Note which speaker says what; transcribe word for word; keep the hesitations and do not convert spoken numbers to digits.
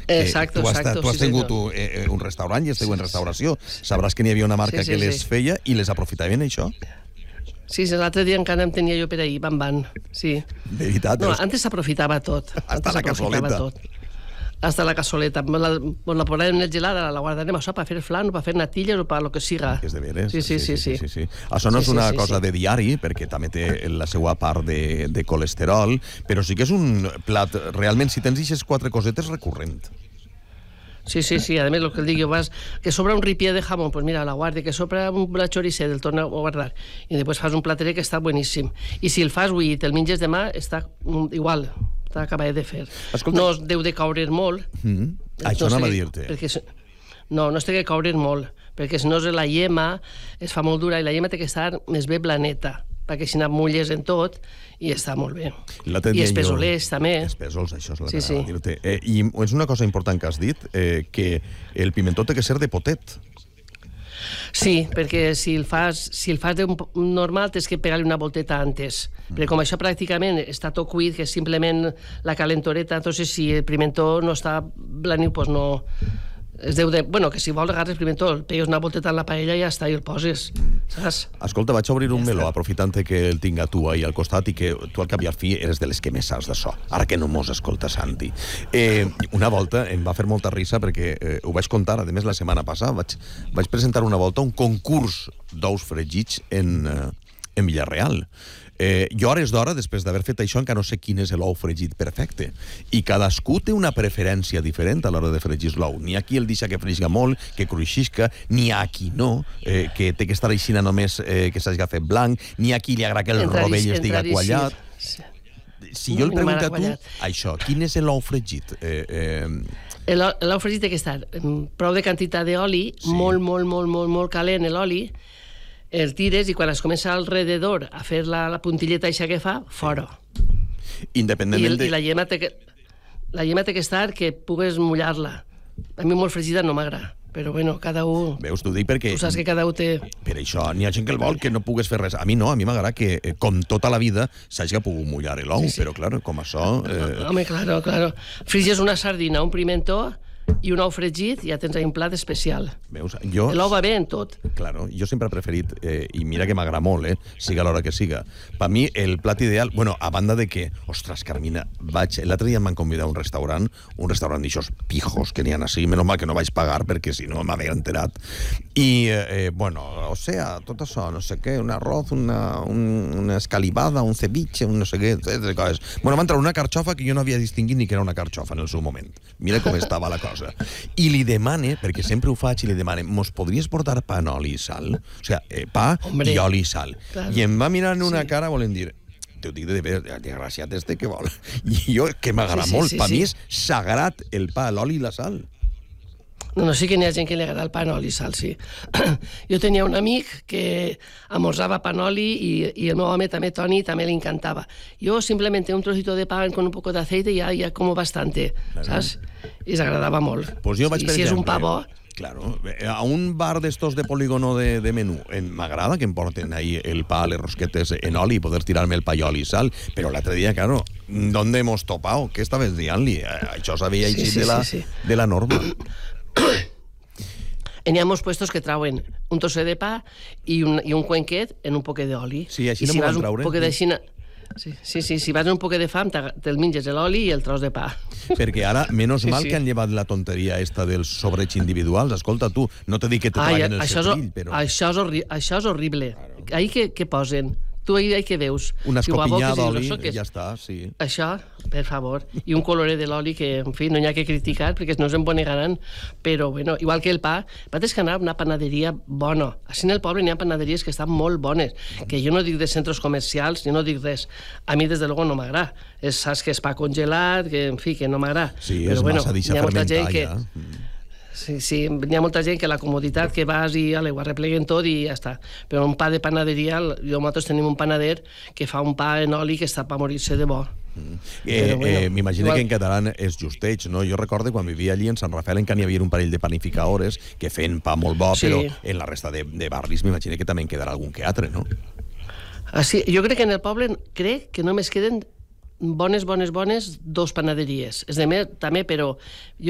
Speaker 1: Exacto,
Speaker 2: tu has,
Speaker 1: exacto.
Speaker 2: tu has
Speaker 1: sí,
Speaker 2: tingut
Speaker 1: senyor.
Speaker 2: un, un restaurant i esteu en
Speaker 1: Sí,
Speaker 2: restauració. Sabràs que n'hi havia una marca
Speaker 1: sí, sí,
Speaker 2: que les
Speaker 1: sí.
Speaker 2: feia i les aprofitaven, això?
Speaker 1: Sí, sí, l'altre dia encara em tenia jo per ahir, van, van. Sí.
Speaker 2: De veritat.
Speaker 1: No,
Speaker 2: els...
Speaker 1: antes s'aprofitava tot.
Speaker 2: Hasta
Speaker 1: Antes
Speaker 2: la
Speaker 1: s'aprofitava
Speaker 2: casoleta.
Speaker 1: tot. Hasta la casoleta. Mos la, mos la posàvem en el gelat, la guardarem això per fer flan o per fer natilles o per lo que siga.
Speaker 2: És de veres.
Speaker 1: Sí, sí, sí. sí,
Speaker 2: sí, sí. Això no és
Speaker 1: Sí, sí,
Speaker 2: una
Speaker 1: sí,
Speaker 2: cosa
Speaker 1: sí.
Speaker 2: de diari, perquè també té la seva part de, de colesterol, però sí que és un plat, realment, si tens aquestes quatre cosetes, recurrent.
Speaker 1: Sí, sí, sí, a més, el que el dic jo, vas, que sobra un ripié de jamón, pues mira, la guardia, que sobra un choricet, el torna a guardar, i després fas un plateret que està boníssim. I si el fas avui i te'l menges demà, està mm, igual, està acabat de fer.
Speaker 2: Escolta...
Speaker 1: No es deu de courir molt.
Speaker 2: Mm. Això
Speaker 1: no
Speaker 2: anava
Speaker 1: sé,
Speaker 2: a dir-te.
Speaker 1: Perquè, no, no es té que courir molt, perquè si no la llema es fa molt dura i la llema té que estar més bé blaneta, perquè si no mulles en tot i està molt bé. I els pesolers, jo... també.
Speaker 2: Els pesols, això és la
Speaker 1: sí, sí.
Speaker 2: dir-te. Eh, I és una cosa important que has dit, eh, que el pimentó té que ser de potet.
Speaker 1: Sí, perquè si el fas, si el fas de un normal tens que pegar-li una volteta antes, mm. perquè com això pràcticament està tot cuit, que és simplement la calentoreta, entonces si el pimentó no està blanit, pues no... Es deu de... Bueno, que si vols agarres el pimentó, el pegues una volteta en la paella i ja està, i el poses, saps?
Speaker 2: Escolta, vaig obrir un
Speaker 1: ja
Speaker 2: meló,
Speaker 1: està.
Speaker 2: aprofitant que el tinc a tu ahí al costat i que tu al cap i al fi eres de les que més saps d'això, ara que no mos escolta Santi. Eh, una volta em va fer molta risa perquè eh, ho vaig contar, a més la setmana passada, vaig, vaig presentar una volta un concurs d'ous fregits en, eh, en Villarreal. Eh, jo a hores d'hora, després d'haver fet això, encara no sé quin és l'ou fregit perfecte. I cadascú té una preferència diferent a l'hora de fregir l'ou. N'hi ha qui el deixa que fregisca molt, que cruixisca, n'hi ha qui no, eh, que té que estar així només eh, que s'hagi fet blanc, n'hi ha qui li agrada que el rovell estigui quallat.
Speaker 1: Sí.
Speaker 2: Si jo el pregunto a tu, això, quin és l'ou fregit? Eh, eh...
Speaker 1: L'ou fregit té que estar prou de quantitat d'oli, sí. molt, molt, molt, molt, molt calent l'oli, el tires i quan es comença alrededor a fer la, la puntilleta eixa que fa, fora.
Speaker 2: Independentment
Speaker 1: I, el,
Speaker 2: de...
Speaker 1: i la llema té que la llema té que estar que pugues mullar-la. A mi molt fregida no m'agrada, però bueno, cada un...
Speaker 2: Veus, t'ho dic perquè...
Speaker 1: Tu saps que cada un té...
Speaker 2: Per això n'hi ha gent que el vol que no pugues fer res. A mi no, a mi m'agrada que, com tota la vida, s'hagi pogut mullar l'ou, sí, sí. Però, clar, com això... Eh...
Speaker 1: Home, claro, claro. Friges una sardina, un pimentó i un ou fregit, ja tens un plat especial.
Speaker 2: Veus, jo...
Speaker 1: L'ou va bé en tot.
Speaker 2: Claro, jo sempre he preferit, eh, i mira que m'agrada molt, eh, siga l'hora que siga. Per mi, el plat ideal, bueno, a banda de que, ostres, Carmina, vaig... L'altre dia em van convidar a un restaurant, un restaurant d'aixòs pijos que n'hi ha així, menys mal que no vaig pagar, perquè si no m'havia enterat. I, eh, bueno, o sea, tot això, no sé què, un arroz, una, un, una escalivada, un ceviche, un no sé què, de coses. Bueno, va entrar una carxofa que jo no havia distingut ni que era una carxofa en el seu moment. Mira com estava la cosa. I li demane, perquè sempre ho faig, i li demane, mos podries portar pa en oli i sal? O sigui, eh, pa Hombre, i oli i sal. Claro. I em va mirar en una sí. cara volent dir, t'ho dic de veres, desgraciat este que vol. I jo, que m'agrada sí, sí, molt, sí, per sí. mi és sagrat el pa, l'oli i la sal.
Speaker 1: No, no, sí que n'hi ha gent que li agrada el pa en oli i sal, sí. Jo tenia un amic que amorzava pa en oli i, i el meu home també, Toni, també li encantava. Jo simplement un trocito de pa con un poco de aceite i ja, ja como bastante, saps? I s'agradava molt.
Speaker 2: Pues jo vaig,
Speaker 1: I si és un pa bo...
Speaker 2: Claro, a un bar d'estos de polígono de, de menú m'agrada que em porten ahí el pa, les rosquetes en oli i poder tirar-me el pa i oli i sal, però l'altre dia, claro, ¿dónde hemos topado? Què estaves dient-li? Això s'havia eixit sí, sí, de, la, sí, sí. de la norma.
Speaker 1: N'hi ha molts puestos que trauen un trosset de pa i un, i un cuenquet en un poquet d'oli.
Speaker 2: Sí, així no
Speaker 1: si
Speaker 2: m'ho van traure.
Speaker 1: Sí. Sí, sí, sí, si vas un poquet de fam, te'l menges l'oli i el tros de pa.
Speaker 2: Perquè ara, menys
Speaker 1: sí,
Speaker 2: mal
Speaker 1: sí.
Speaker 2: que han llevat la tonteria esta dels sobreig individuals. Escolta, tu, no te dic que te traguen el setrill, però...
Speaker 1: Això és, horri això és horrible. Claro. Ahí que, que posen... Tu ahí, ahí que veus?
Speaker 2: Una escopinyada d'oli,
Speaker 1: que...
Speaker 2: ja està, sí.
Speaker 1: Això, per favor. I un coloret de l'oli que, en fi, no hi ha que criticar perquè no s'embonegaran, però, bueno, igual que el pa, va tens que anar a una panaderia bona. Així en el poble n'hi ha panaderies que estan molt bones, que jo no dic de centres comercials, jo no dic res. A mi, des de luego, no m'agrada. Saps que és pa congelat, que, en fi, que no m'agrada.
Speaker 2: Sí,
Speaker 1: però,
Speaker 2: és
Speaker 1: bueno,
Speaker 2: massa deixar fermentar,
Speaker 1: que...
Speaker 2: ja.
Speaker 1: Sí, sí, hi ha molta gent que la comoditat que vas i ale, ho arrepleguen tot i ja està. Però un pa de panaderia, jo nosaltres tenim un panader que fa un pa en oli que està per morir-se de bo.
Speaker 2: Mm. Eh, bueno, eh, M'imagino igual... que en català és justeig, no? Jo recordo quan vivia allí en Sant Rafael encara n'hi havia un parell de panificadores que feien pa molt bo, sí. Però en la resta de, de barris m'imagino que també en quedarà algun que altre, no?
Speaker 1: Ah, sí, jo crec que en el poble crec que només queden bones, bones, bones dos panaderies. És de més, també, però